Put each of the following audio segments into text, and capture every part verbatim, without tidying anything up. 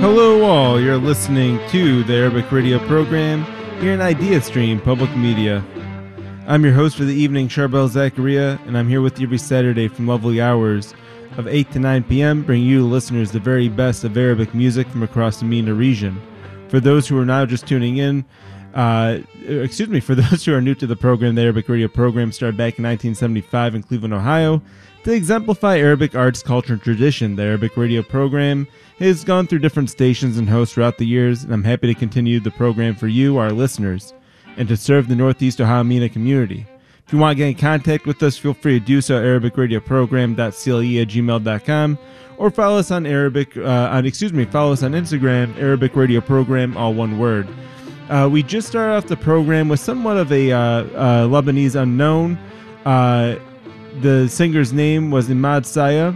Hello all, you're listening to the Arabic radio program here in Idea Stream Public Media. I'm your host for the evening, Charbel Zakaria, and I'm here with you every Saturday from lovely hours of eight to nine p.m., bringing you, the listeners, the very best of Arabic music from across the MENA region. For those who are now just tuning in, uh, excuse me, for those who are new to the program, the Arabic radio program started back in nineteen seventy-five in Cleveland, Ohio, to exemplify Arabic arts, culture, and tradition. The Arabic radio program has gone through different stations and hosts throughout the years, and I'm happy to continue the program for you, our listeners, and to serve the Northeast Ohio MENA community. If you want to get in contact with us, feel free to do so at arabic radio program dot c l e at gmail dot com, or follow us on Arabic, uh, on, excuse me, follow us on Instagram, Arabic Radio Program, all one word. Uh, we just started off the program with somewhat of a uh, uh, Lebanese unknown. Uh, the singer's name was Imad Saya,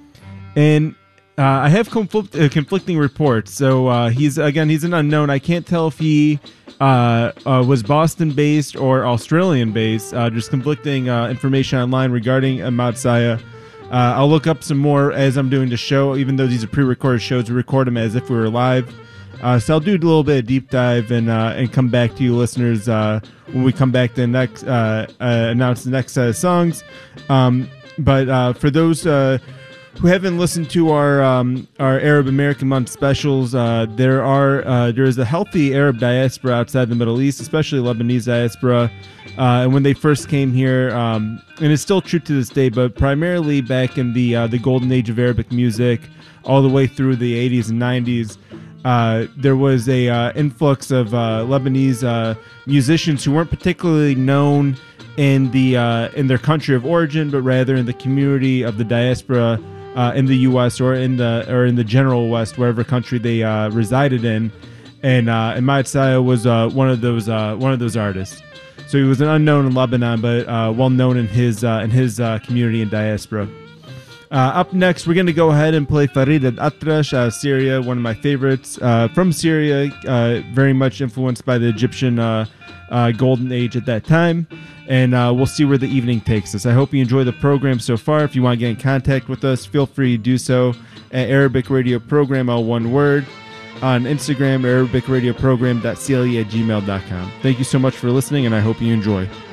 and uh, I have conflict, uh, conflicting reports. So uh, he's again, he's an unknown. I can't tell if he uh, uh, was Boston-based or Australian-based. Uh, just conflicting uh, information online regarding Imad Saya. Uh, I'll look up some more as I'm doing the show. Even though these are pre-recorded shows, we record them as if we were live. Uh, so I'll do a little bit of deep dive and uh, and come back to you listeners uh, when we come back to next uh, uh, announce the next set of songs. Um, but uh, for those uh, who haven't listened to our um, our Arab American Month specials, uh, there are uh, there is a healthy Arab diaspora outside the Middle East, especially Lebanese diaspora. Uh, and when they first came here, um, and it's still true to this day, but primarily back in the uh, the golden age of Arabic music, all the way through the eighties and nineties. Uh, there was a uh, influx of uh, Lebanese uh, musicians who weren't particularly known in the uh, in their country of origin, but rather in the community of the diaspora uh, in the U S or in the or in the general West, wherever country they uh, resided in. And uh, Imad Saya was uh, one of those uh, one of those artists. So he was an unknown in Lebanon, but uh, well known in his uh, in his uh, community and diaspora. Uh, up next, we're going to go ahead and play Farid al-Atrash out of Syria, one of my favorites. Uh, from Syria, uh, very much influenced by the Egyptian uh, uh, golden age at that time. And uh, we'll see where the evening takes us. I hope you enjoy the program so far. If you want to get in contact with us, feel free to do so at Arabic Radio Program, all one word, on Instagram, arabic radio program dot c l e at gmail dot com. Thank you so much for listening, and I hope you enjoy.